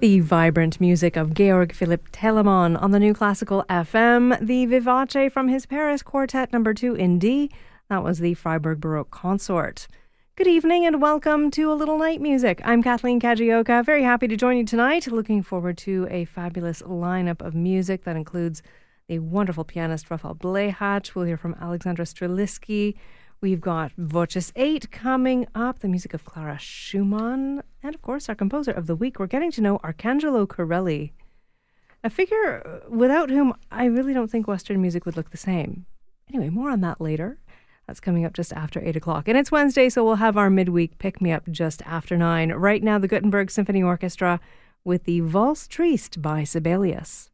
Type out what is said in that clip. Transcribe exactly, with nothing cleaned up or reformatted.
The vibrant music of Georg Philipp Telemann on the New Classical F M, the Vivace from his Paris Quartet number two in D. That was the Freiburg Baroque Consort. Good evening and welcome to A Little Night Music. I'm Kathleen Kajioka, very happy to join you tonight. Looking forward to a fabulous lineup of music that includes the wonderful pianist Rafael Blehat. We'll hear from Alexandra Streliski. We've got Voces eight coming up, the music of Clara Schumann, and of course our composer of the week. We're getting to know Arcangelo Corelli, a figure without whom I really don't think Western music would look the same. Anyway, more on that later. That's coming up just after eight o'clock. And it's Wednesday, so we'll have our midweek pick-me-up just after nine. Right now, the Gutenberg Symphony Orchestra with the Valse Triste by Sibelius.